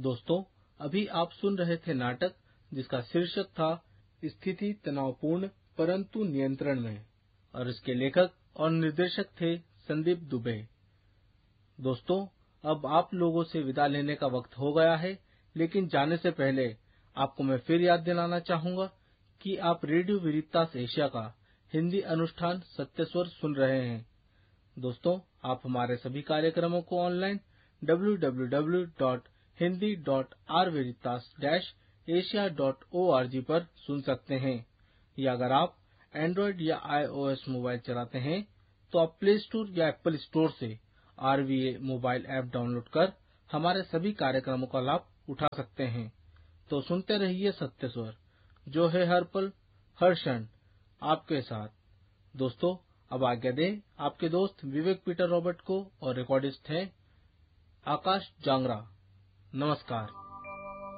दोस्तों, अभी आप सुन रहे थे नाटक जिसका शीर्षक था स्थिति तनावपूर्ण परंतु नियंत्रण में, और इसके लेखक और निर्देशक थे संदीप दुबे। दोस्तों, अब आप लोगों से विदा लेने का वक्त हो गया है, लेकिन जाने से पहले आपको मैं फिर याद दिलाना चाहूंगा कि आप रेडियो वेरितास एशिया का हिंदी अनुष्ठान सत्य स्वर सुन रहे हैं। दोस्तों, आप हमारे सभी कार्यक्रमों को ऑनलाइन www.hindi.rveritas-asia.org पर सुन सकते हैं, या अगर आप एंड्रॉइड या iOS मोबाइल चलाते हैं तो आप प्ले स्टोर या एप्पल स्टोर से RVA मोबाइल ऐप डाउनलोड कर हमारे सभी कार्यक्रमों का लाभ उठा सकते हैं। तो सुनते रहिए सत्य स्वर, जो है हर पल हर क्षण आपके साथ। दोस्तों, अब आज्ञा दें आपके दोस्त विवेक पीटर रॉबर्ट को, और रिकॉर्डिस्ट हैं आकाश जांगरा। नमस्कार।